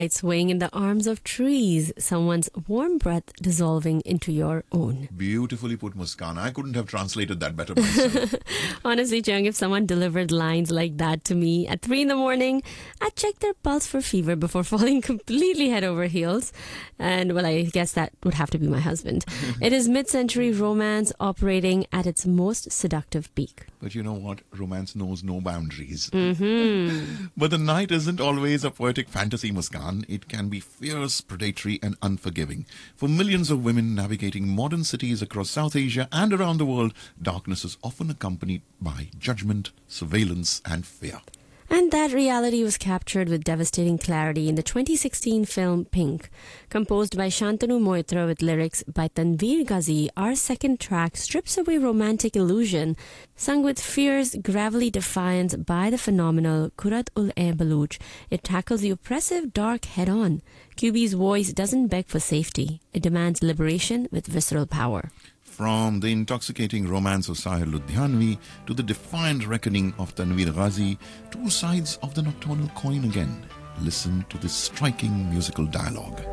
swaying in the arms of trees, someone's warm breath dissolving into your own. Beautifully put, Muskan. I couldn't have translated that better myself. Honestly, Chung, if someone delivered lines like that to me at 3 in the morning, I'd check their pulse for fever before falling completely head over heels. And, well, I guess that would have to be my husband. It is mid-century romance operating at its most seductive peak. But you know what? Romance knows no boundaries. Mm-hmm. But the night isn't always a poetic fantasy, Muskan. It can be fierce, predatory and unforgiving. For millions of women navigating modern cities across South Asia and around the world, darkness is often accompanied by judgment, surveillance and fear. And that reality was captured with devastating clarity in the 2016 film Pink. Composed by Shantanu Moitra with lyrics by Tanveer Ghazi, our second track strips away romantic illusion, sung with fierce, gravelly defiance by the phenomenal Kurat-ul-e Baluch. It tackles the oppressive dark head-on. QB's voice doesn't beg for safety. It demands liberation with visceral power. From the intoxicating romance of Sahir Ludhianvi to the defiant reckoning of Tanveer Ghazi, two sides of the nocturnal coin again. Listen to this striking musical dialogue.